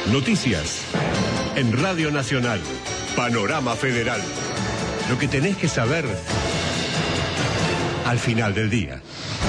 Noticias. En Radio Nacional. Panorama Federal. Lo que tenés que saber al final del día.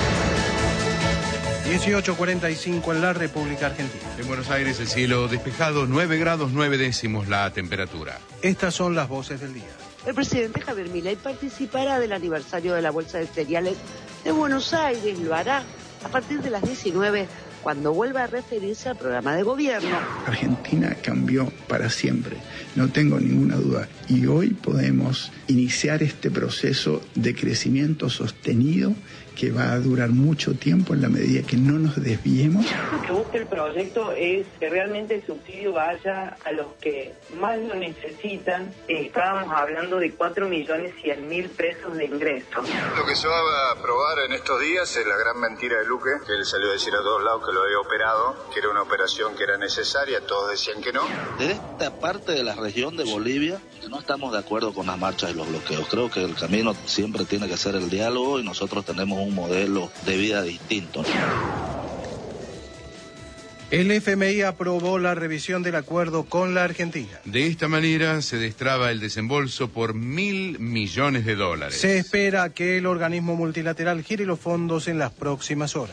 18:45 en la República Argentina. En Buenos Aires el cielo despejado, 9 grados 9 décimos la temperatura. Estas son las voces del día. El presidente Javier Milei participará del aniversario de la Bolsa de Cereales de Buenos Aires. Lo hará a partir de las 19, cuando vuelva a referirse al programa de gobierno. Argentina cambió para siempre, no tengo ninguna duda. Y hoy podemos iniciar este proceso de crecimiento sostenido que va a durar mucho tiempo en la medida que no nos desviemos. Lo que busca el proyecto es que realmente el subsidio vaya a los que más lo necesitan. Estábamos hablando de 4.100.000 pesos de ingresos. Lo que se va a aprobar en estos días es la gran mentira de Luque, que él salió a decir a todos lados que lo había operado, que era una operación que era necesaria, todos decían que no. De esta parte de la región de Bolivia, no estamos de acuerdo con las marchas y los bloqueos. Creo que el camino siempre tiene que ser el diálogo y nosotros tenemos un modelo de vida distinto. El FMI aprobó la revisión del acuerdo con la Argentina. De esta manera se destraba el desembolso por $1.000 millones. Se espera que el organismo multilateral gire los fondos en las próximas horas.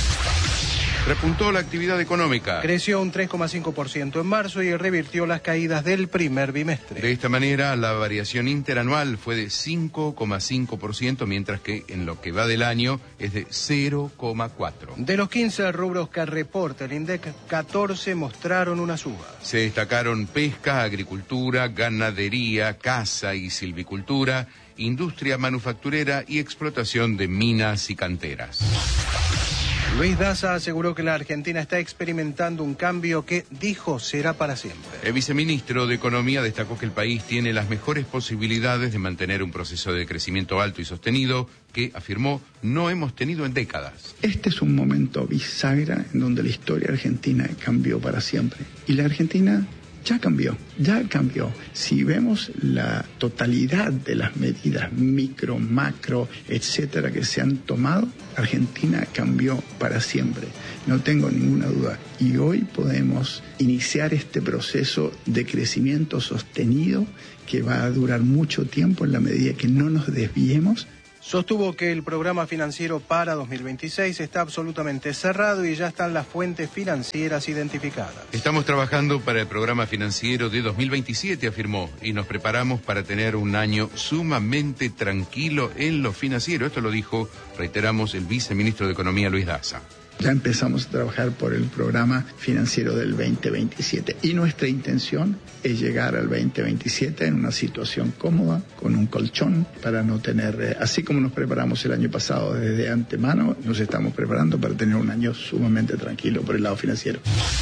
Repuntó la actividad económica. Creció un 3,5% en marzo y revirtió las caídas del primer bimestre. De esta manera, la variación interanual fue de 5,5%, mientras que en lo que va del año es de 0,4%. De los 15 rubros que reporta el INDEC, 14 mostraron una suba. Se destacaron pesca, agricultura, ganadería, caza y silvicultura, industria manufacturera y explotación de minas y canteras. Luis Daza aseguró que la Argentina está experimentando un cambio que, dijo, será para siempre. El viceministro de Economía destacó que el país tiene las mejores posibilidades de mantener un proceso de crecimiento alto y sostenido que, afirmó, no hemos tenido en décadas. Este es un momento bisagra en donde la historia argentina cambió para siempre. Y la Argentina ya cambió. Si vemos la totalidad de las medidas micro, macro, etcétera, que se han tomado, Argentina cambió para siempre. No tengo ninguna duda. Y hoy podemos iniciar este proceso de crecimiento sostenido que va a durar mucho tiempo en la medida que no nos desviemos. Sostuvo que el programa financiero para 2026 está absolutamente cerrado y ya están las fuentes financieras identificadas. Estamos trabajando para el programa financiero de 2027, afirmó, y nos preparamos para tener un año sumamente tranquilo en lo financiero. Esto lo dijo, reiteramos, el viceministro de Economía, Luis Daza. Ya empezamos a trabajar por el programa financiero del 2027 y nuestra intención es llegar al 2027 en una situación cómoda, con un colchón, para no tener, así como nos preparamos el año pasado desde antemano, nos estamos preparando para tener un año sumamente tranquilo por el lado financiero.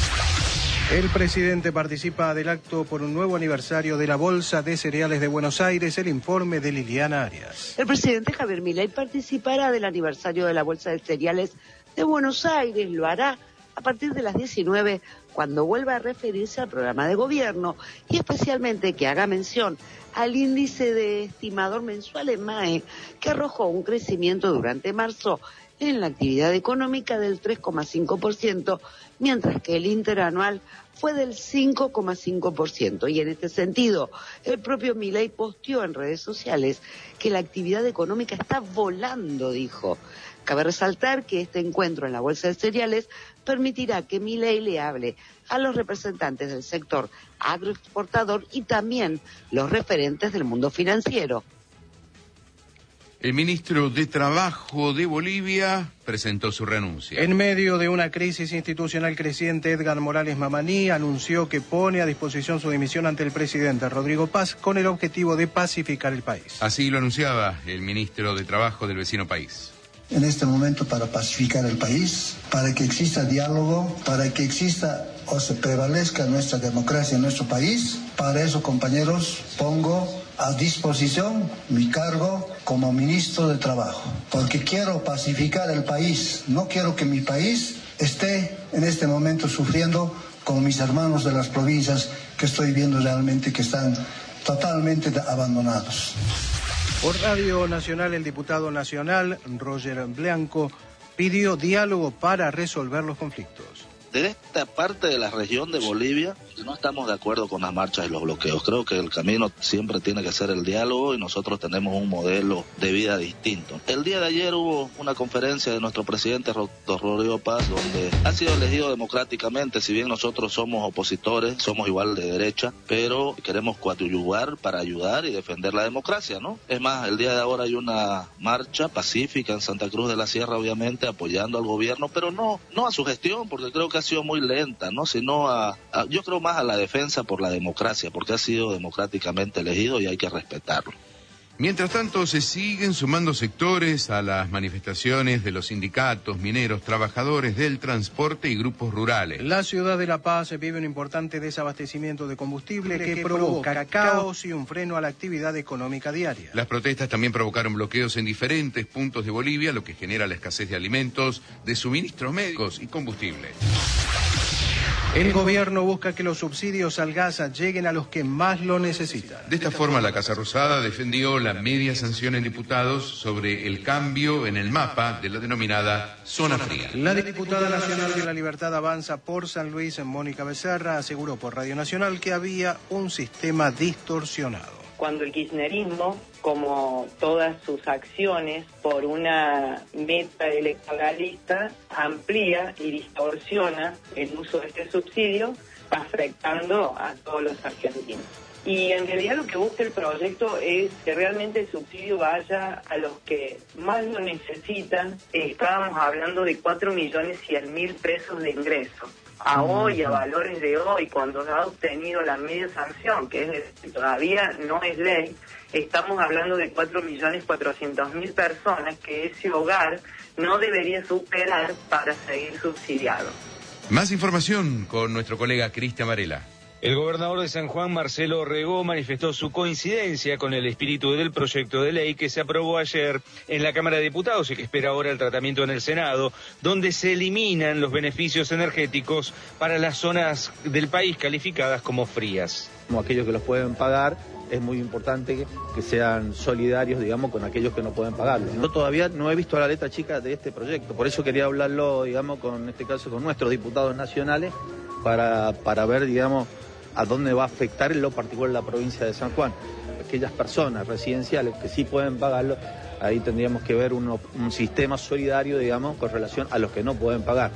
El presidente participa del acto por un nuevo aniversario de la Bolsa de Cereales de Buenos Aires. El informe de Liliana Arias. El presidente Javier Milei participará del aniversario de la Bolsa de Cereales de Buenos Aires. Lo hará a partir de las 19, cuando vuelva a referirse al programa de gobierno y especialmente que haga mención al índice de estimador mensual en MAE, que arrojó un crecimiento durante marzo en la actividad económica del 3,5%, mientras que el interanual fue del 5,5%. Y en este sentido, el propio Milei posteó en redes sociales que la actividad económica está volando, dijo. Cabe resaltar que este encuentro en la Bolsa de Cereales permitirá que Milei le hable a los representantes del sector agroexportador y también los referentes del mundo financiero. El ministro de Trabajo de Bolivia presentó su renuncia. En medio de una crisis institucional creciente, Edgar Morales Mamani anunció que pone a disposición su dimisión ante el presidente Rodrigo Paz con el objetivo de pacificar el país. Así lo anunciaba el ministro de Trabajo del vecino país. En este momento, para pacificar el país, para que exista diálogo, para que exista o se prevalezca nuestra democracia en nuestro país, para eso, compañeros, pongo a disposición mi cargo como ministro de Trabajo, porque quiero pacificar el país, no quiero que mi país esté en este momento sufriendo como mis hermanos de las provincias que estoy viendo realmente que están totalmente abandonados. Por Radio Nacional, el diputado nacional Roger Blanco pidió diálogo para resolver los conflictos. de esta parte de la región de Bolivia no estamos de acuerdo con las marchas y los bloqueos. Creo que el camino siempre tiene que ser el diálogo y nosotros tenemos un modelo de vida distinto. El día de ayer hubo una conferencia de nuestro presidente Rodrigo Paz, donde ha sido elegido democráticamente. Si bien nosotros somos opositores, somos igual de derecha, pero queremos coadyuvar para ayudar y defender la democracia, ¿no? Es más, el día de ahora hay una marcha pacífica en Santa Cruz de la Sierra, obviamente apoyando al gobierno, pero no a su gestión, porque creo que ha sido muy lenta, ¿no? Sino yo creo más a la defensa por la democracia, porque ha sido democráticamente elegido y hay que respetarlo. Mientras tanto, se siguen sumando sectores a las manifestaciones de los sindicatos, mineros, trabajadores del transporte y grupos rurales. La ciudad de La Paz vive un importante desabastecimiento de combustible que provoca caos y un freno a la actividad económica diaria. Las protestas también provocaron bloqueos en diferentes puntos de Bolivia, lo que genera la escasez de alimentos, de suministros médicos y combustible. El gobierno busca que los subsidios al gas lleguen a los que más lo necesitan. De esta forma, la Casa Rosada defendió la media sanción en diputados sobre el cambio en el mapa de la denominada zona fría. La diputada nacional de la Libertad Avanza por San Luis, Mónica Becerra, aseguró por Radio Nacional que había un sistema distorsionado. Cuando el kirchnerismo, como todas sus acciones por una meta electoralista, amplía y distorsiona el uso de este subsidio, afectando a todos los argentinos. Y en realidad lo que busca el proyecto es que realmente el subsidio vaya a los que más lo necesitan. Estábamos hablando de 4.100.000 pesos de ingreso. A hoy, a valores de hoy, cuando ha obtenido la media sanción, que todavía no es ley, estamos hablando de 4.400.000 personas que ese hogar no debería superar para seguir subsidiado. Más información con nuestro colega Cristian Varela. El gobernador de San Juan, Marcelo Orregó, manifestó su coincidencia con el espíritu del proyecto de ley que se aprobó ayer en la Cámara de Diputados y que espera ahora el tratamiento en el Senado, donde se eliminan los beneficios energéticos para las zonas del país calificadas como frías. Como aquellos que los pueden pagar, es muy importante que sean solidarios, digamos, con aquellos que no pueden pagarlo, ¿no? Yo todavía no he visto la letra chica de este proyecto, por eso quería hablarlo, digamos, en este caso con nuestros diputados nacionales, para ver, digamos, a dónde va a afectar en lo particular la provincia de San Juan. Aquellas personas residenciales que sí pueden pagarlo, ahí tendríamos que ver un sistema solidario, digamos, con relación a los que no pueden pagar.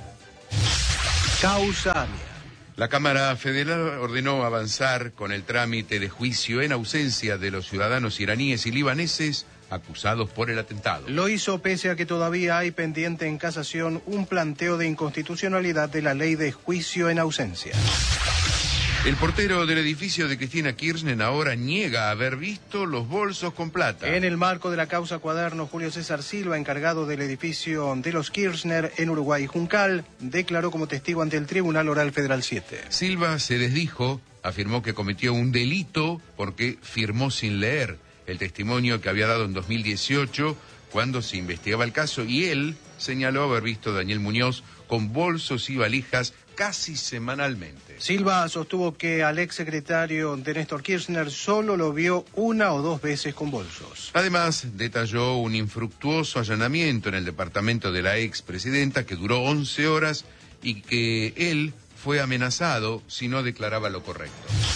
Causa. La Cámara Federal ordenó avanzar con el trámite de juicio en ausencia de los ciudadanos iraníes y libaneses acusados por el atentado. Lo hizo pese a que todavía hay pendiente en casación un planteo de inconstitucionalidad de la ley de juicio en ausencia. El portero del edificio de Cristina Kirchner ahora niega haber visto los bolsos con plata. En el marco de la causa Cuaderno, Julio César Silva, encargado del edificio de los Kirchner en Uruguay Juncal, declaró como testigo ante el Tribunal Oral Federal 7. Silva se desdijo, afirmó que cometió un delito porque firmó sin leer el testimonio que había dado en 2018 cuando se investigaba el caso, y él señaló haber visto a Daniel Muñoz con bolsos y valijas casi semanalmente. Silva sostuvo que al exsecretario de Néstor Kirchner solo lo vio una o dos veces con bolsos. Además, detalló un infructuoso allanamiento en el departamento de la expresidenta que duró 11 horas y que él fue amenazado si no declaraba lo correcto.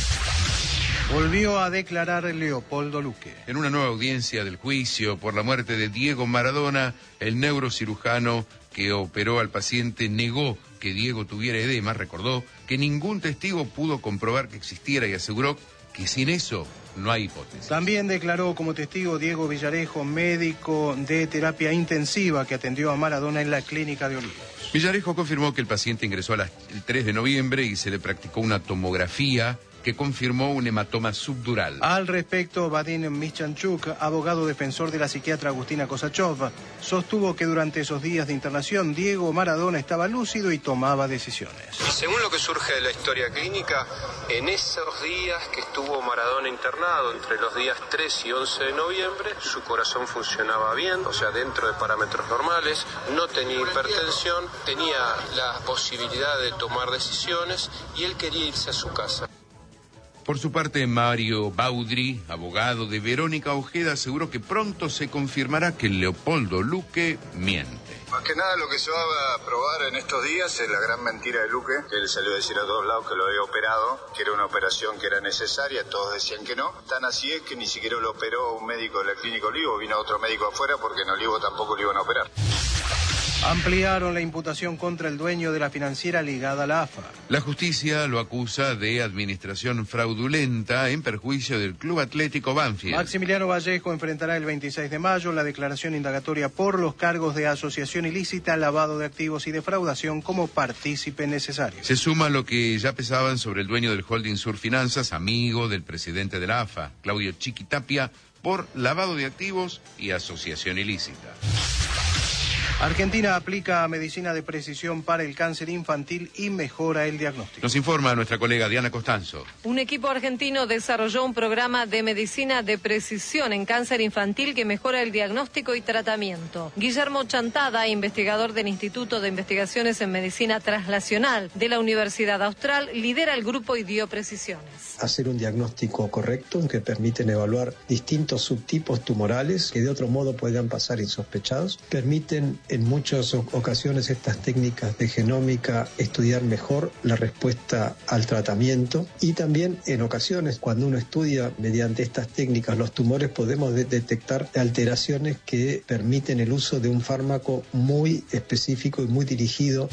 Volvió a declarar Leopoldo Luque. En una nueva audiencia del juicio por la muerte de Diego Maradona, el neurocirujano que operó al paciente negó que Diego tuviera edema, recordó que ningún testigo pudo comprobar que existiera y aseguró que sin eso no hay hipótesis. También declaró como testigo Diego Villarejo, médico de terapia intensiva que atendió a Maradona en la clínica de Olivos. Villarejo confirmó que el paciente ingresó el 3 de noviembre y se le practicó una tomografía que confirmó un hematoma subdural. Al respecto, Vadim Mischanchuk, abogado defensor de la psiquiatra Agustina Kosachov, sostuvo que durante esos días de internación Diego Maradona estaba lúcido y tomaba decisiones. Según lo que surge de la historia clínica, en esos días que estuvo Maradona internado, entre los días 3 y 11 de noviembre, su corazón funcionaba bien, o sea, dentro de parámetros normales, no tenía hipertensión, tenía la posibilidad de tomar decisiones y él quería irse a su casa. Por su parte, Mario Baudry, abogado de Verónica Ojeda, aseguró que pronto se confirmará que Leopoldo Luque miente. Más que nada lo que se va a probar en estos días es la gran mentira de Luque, que él salió a decir a todos lados que lo había operado, que era una operación que era necesaria, todos decían que no. Tan así es que ni siquiera lo operó un médico de la Clínica Olivo, vino otro médico afuera porque en Olivo tampoco lo iban a operar. Ampliaron la imputación contra el dueño de la financiera ligada a la AFA. La justicia lo acusa de administración fraudulenta en perjuicio del Club Atlético Banfield. Maximiliano Vallejo enfrentará el 26 de mayo la declaración indagatoria por los cargos de asociación ilícita, lavado de activos y defraudación como partícipe necesario. Se suma lo que ya pesaban sobre el dueño del Holding Sur Finanzas, amigo del presidente de la AFA, Claudio Chiquitapia, por lavado de activos y asociación ilícita. Argentina aplica medicina de precisión para el cáncer infantil y mejora el diagnóstico. Nos informa nuestra colega Diana Costanzo. Un equipo argentino desarrolló un programa de medicina de precisión en cáncer infantil que mejora el diagnóstico y tratamiento. Guillermo Chantada, investigador del Instituto de Investigaciones en Medicina Translacional de la Universidad Austral, lidera el grupo y dio precisiones. Hacer un diagnóstico correcto que permiten evaluar distintos subtipos tumorales que de otro modo podrían pasar insospechados, permiten en muchas ocasiones estas técnicas de genómica estudiar mejor la respuesta al tratamiento y también en ocasiones cuando uno estudia mediante estas técnicas los tumores podemos detectar alteraciones que permiten el uso de un fármaco muy específico y muy dirigido.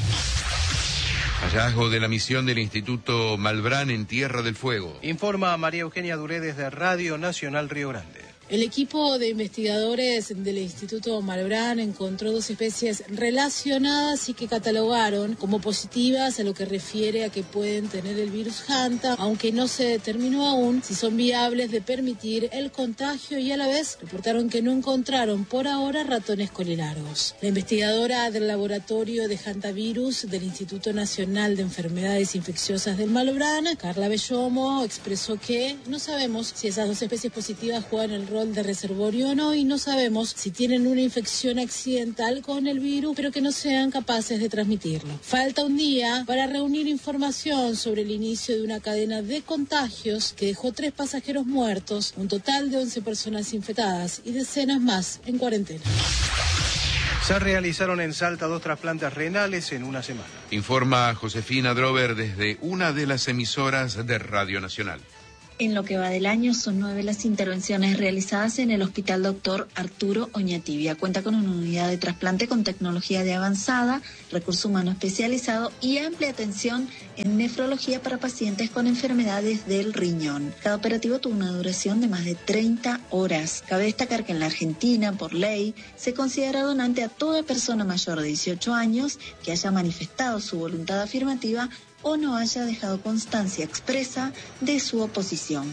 Hallazgo de la misión del Instituto Malbrán en Tierra del Fuego. Informa María Eugenia Duré desde Radio Nacional Río Grande. El equipo de investigadores del Instituto Malbrán encontró 2 especies relacionadas y que catalogaron como positivas a lo que refiere a que pueden tener el virus Hanta, aunque no se determinó aún si son viables de permitir el contagio y a la vez reportaron que no encontraron por ahora ratones colelargos. La investigadora del laboratorio de Hantavirus del Instituto Nacional de Enfermedades Infecciosas del Malbrán, Carla Bellomo, expresó que no sabemos si esas 2 especies positivas juegan el rol de reservorio o no y no sabemos si tienen una infección accidental con el virus pero que no sean capaces de transmitirlo. Falta un día para reunir información sobre el inicio de una cadena de contagios que dejó 3 pasajeros muertos, un total de 11 personas infectadas y decenas más en cuarentena. Se realizaron en Salta 2 trasplantes renales en una semana. Informa Josefina Drover desde una de las emisoras de Radio Nacional. En lo que va del año son 9 las intervenciones realizadas en el Hospital Dr. Arturo Oñatibia. Cuenta con una unidad de trasplante con tecnología de avanzada, recurso humano especializado y amplia atención en nefrología para pacientes con enfermedades del riñón. Cada operativo tuvo una duración de más de 30 horas. Cabe destacar que en la Argentina, por ley, se considera donante a toda persona mayor de 18 años que haya manifestado su voluntad afirmativa o no haya dejado constancia expresa de su oposición.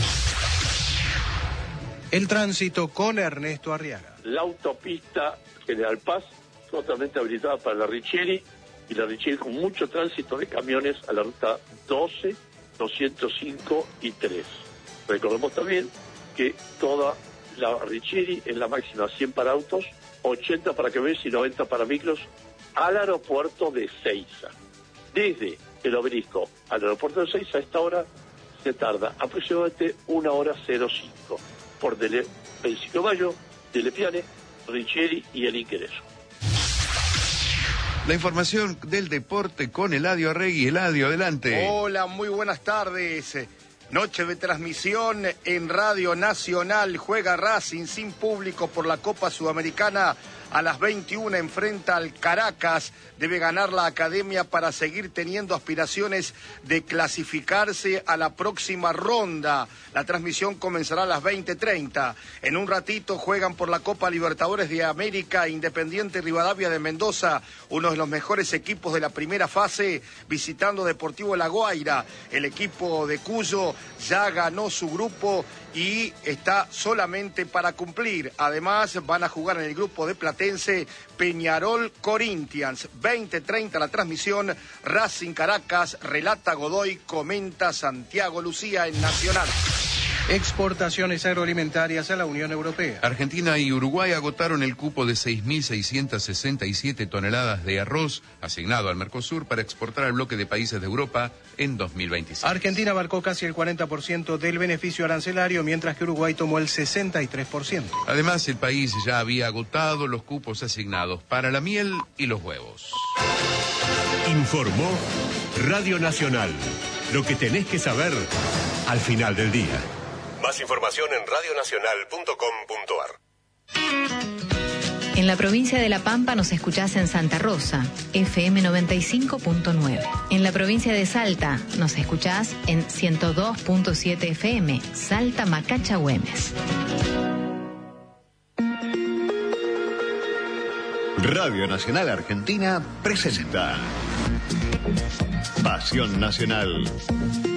El tránsito con Ernesto Arriaga. La autopista General Paz totalmente habilitada para la Richieri y la Richieri con mucho tránsito de camiones a la ruta 12, 205 y 3. Recordemos también que toda la Richieri es la máxima 100 para autos, 80 para camiones y 90 para micros al aeropuerto de Seiza. Desde el Obelisco al aeropuerto de Seiza a esta hora se tarda aproximadamente 1 hora 05 por el 5 de mayo, Delepiane, Richieri y el ingreso. La información del deporte con Eladio Arregui. Eladio, adelante. Hola, muy buenas tardes. Noche de transmisión en Radio Nacional. Juega Racing sin público por la Copa Sudamericana. A las 21 enfrenta al Caracas. Debe ganar la Academia para seguir teniendo aspiraciones de clasificarse a la próxima ronda. La transmisión comenzará a las 20:30. En un ratito juegan por la Copa Libertadores de América Independiente Rivadavia de Mendoza, uno de los mejores equipos de la primera fase, visitando Deportivo La Guaira. El equipo de Cuyo ya ganó su grupo y está solamente para cumplir. Además, van a jugar en el grupo de Platense Peñarol Corinthians. 20:30 la transmisión. Racing Caracas, relata Godoy, comenta Santiago Lucía en Nacional. Exportaciones agroalimentarias a la Unión Europea. Argentina y Uruguay agotaron el cupo de 6.667 toneladas de arroz asignado al Mercosur para exportar al bloque de países de Europa en 2026. Argentina abarcó casi el 40% del beneficio arancelario, mientras que Uruguay tomó el 63%. Además, el país ya había agotado los cupos asignados para la miel y los huevos. Informó Radio Nacional. Lo que tenés que saber al final del día. Más información en radionacional.com.ar. En la provincia de La Pampa nos escuchás en Santa Rosa, FM 95.9. En la provincia de Salta nos escuchás en 102.7 FM, Salta Macacha Güemes. Radio Nacional Argentina presenta Pasión Nacional.